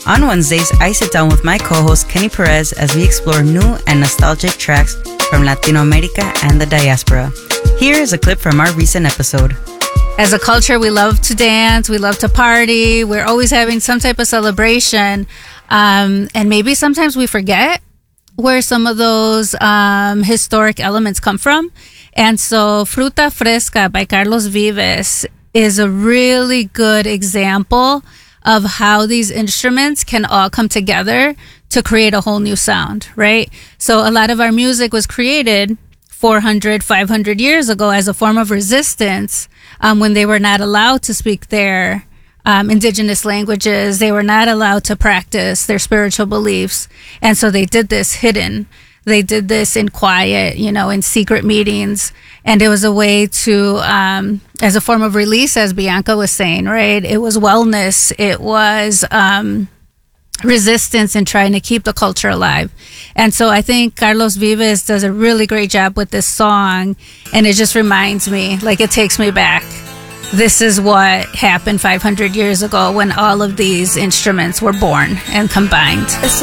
On Wednesdays, I sit down with my co-host Kenny Perez as we explore new and nostalgic tracks from Latino America and the diaspora. Here is a clip from our recent episode. As a culture, we love to dance, we love to party, we're always having some type of celebration, and maybe sometimes we forget where some of those historic elements come from. And so Fruta Fresca by Carlos Vives is a really good example of how these instruments can all come together to create a whole new sound, right? So a lot of our music was created 400, 500 years ago as a form of resistance when they were not allowed to speak their indigenous languages. They were not allowed to practice their spiritual beliefs. And so they did this hidden. They did this in quiet, in secret meetings. And it was a way to, as a form of release, as Bianca was saying, right? It was wellness. It was resistance and trying to keep the culture alive. And so I think Carlos Vives does a really great job with this song. And it just reminds me, it takes me back. This is what happened 500 years ago when all of these instruments were born and combined. This